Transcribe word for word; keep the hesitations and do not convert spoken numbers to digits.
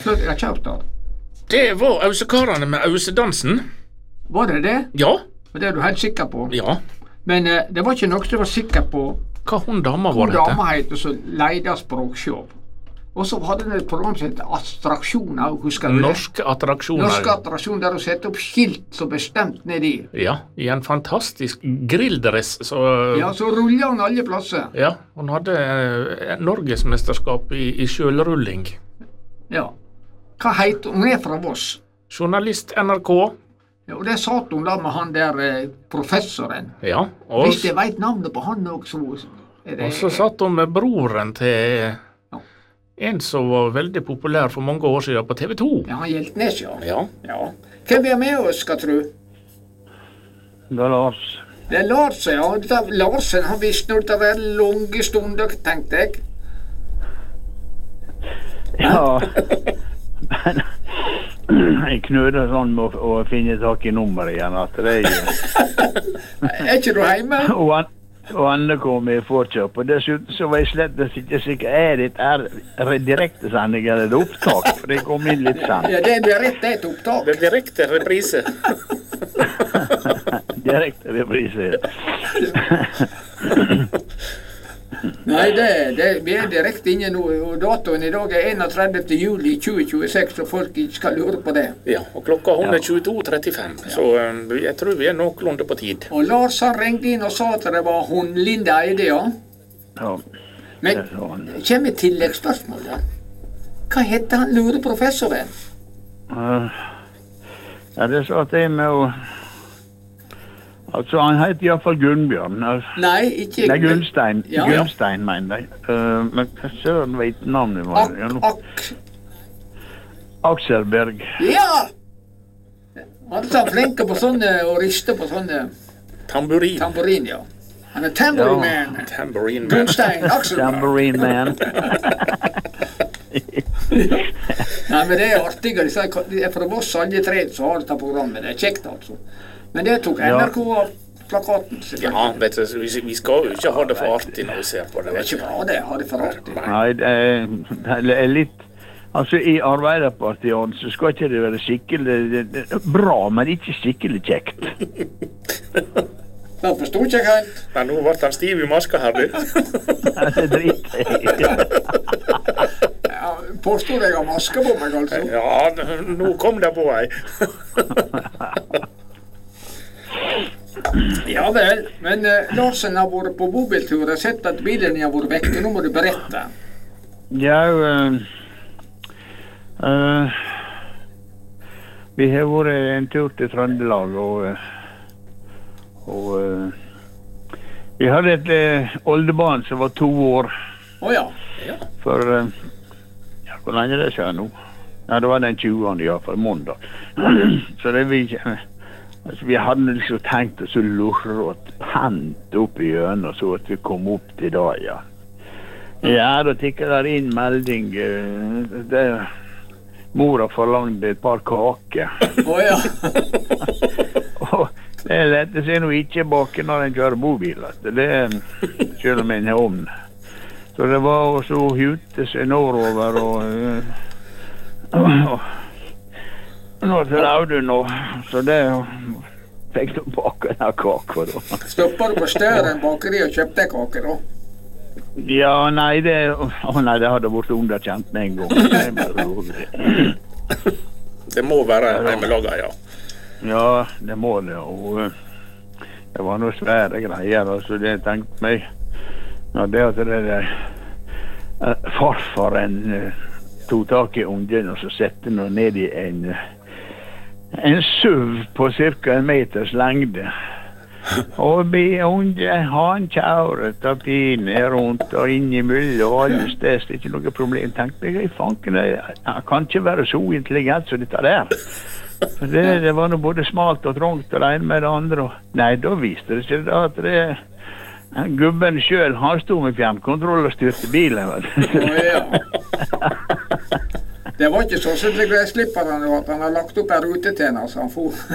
flott jeg har kjørt der. Det var Ausekarene med Ausedansen. Var det det? Ja. Og det er du helt sikker på? Ja. Men eh, det var ikke noe som var sikker på hva hun dama var Hun dette. dama heter som leide språkshow. Og så hadde den et program som heter Attraksjoner, husker du det? Norske attraksjoner. Norske attraksjoner, der du setter opp skilt som bestemt nedi. Ja, i en fantastisk grilldress. Så, Ja, så ruller hun alle plasser. ja, hun hadde eh, norgesmesterskap i, i sjølrulling. Ja. Hva heter hun? Hun er fra Voss. Journalist N R K. Ja, og der satt hun da med han der eh, professoren. Ja, og, Hvis jeg veit navnet på han også, er det og så satt hun med broren til en som var veldig populær for mange år siden på T V to. Ja, han Hjeltnes, ja. Ja. ja. Hvem er med oss, skal tru? Det er Lars. Det er Lars, ja. Det er Larsen, han visste når det var lange stunder, tenkte jeg. Ja. Men jeg knøder sånn med å, å finne tak i nummeret igjen. At det er, Er ikke du hjemme? og han, og han kom i forkjøp. Og dessuten så var jeg slett ikke sikker. Er det er, er det direktesending eller er det opptak? For det kom inn litt sent. Ja, det er rett, det er et opptak. Det er direkte reprise. Direkte reprise. Nei, det, det, vi er direkte inne nå, og datoen i dag er enogtredivte juli tjue tjueseks, så folk ikke skal lure på det. Ja, og klokka hun er tjueto trettifem, så eh, jeg tror vi er noenlunde på tid. Og Lars han ringte inn og sa at det var hun Linde Eide, ja. Ja, Men det sa han. kommer et tilleggsspørsmål da. Hva heter han lureprofessoren? Uh, ja, det sa at jeg med å... Altså, han heter i hvert fall Gunnbjørn. Nei, ikke... Nei, Gunnstein. Ja. Gunnstein, mener jeg. Uh, men hva søren vet navnet var? Ak, Ja, nå- ak... Akselberg. Ja! Han er så flink på sånne, og rister på sånne Tamburin. tamburin, ja. Han er tambourine man. Tambourine man. Gunnstein, Akselberg. Tambourine man. Nei, men det er artigere. Det er fra Voss alle tre som har dette programmet. Det er kjekt, altså. Men det tok N R K av plakaten. Ja, vet du, vi vi skal jo ikke ha det for artig når vi ser på det. Det er Vet ikke du. bra, det. Ha det for artig. Nei, det er, det er litt... Altså, i Arbeiderpartiet så skal ikke det være skikkelig det, det, bra, men ikke skikkelig kjekt. Da forstod ikke jeg helt. Men nå ble han stiv i maska her, du. Det er dritt. Ja, påstod jeg har maske på meg, altså. Ja, nå kom det på ei. Ja vel, men uh, Larsen har vært på bobiltur. Jeg har sett at bilen har vært vekke. Nå må du berette. Ja, uh, uh, vi har vært en tur til Trøndelag, og, uh, og uh, vi hadde et uh, oldebarn som var to år. Å ja. Ja. For, uh, ja, hvor lenge er det siden nå? Ja, det var den tjuende, ja, for måndag. Så det vi ikke... Altså, vi hadde liksom tenkt oss å lure og pent opp i hjørnet, så at vi kom opp til da, ja. Ja, da tikker der inn melding. eh, Det, mora forlangte et par kaker. Å ja. Og det lette seg nå ikke bak når en kjører bobil. altså. Det, selv om en har ovn. Så det var også å hute seg nordover og... eh, og nå til Audun nå, så det fikk du bake den kaka da. Stopper du på Støren bakeri og kjøpte kake da? Ja, nei, det, å nei, det hadde vært underkjent med en gang. Det er bare rolig. Det må være hjemmelaga, ja. Ja, det må det, og eh, det var noe svære greier, altså det jeg tenkte meg. Ja, det at det der eh, farfaren eh, tog tak i ungen og så sette noe ned i en eh, en suv på cirka en meters lengde. Og be unge han kjauret og pine rundt og inn i mulle og alle steder. Det er ikke noe problem. Tenkte jeg, fanken, han kan ikke være så intelligent som dette der. For det, det var noe både smalt og trångt og det ene med det andre. Og nei, da viste det seg da at det, gubben selv, han stod med fjernkontroll og styrte bilen. Å ja. Det var ikke sånn som det greislipper han, at han har lagt opp en rutetjener, så han får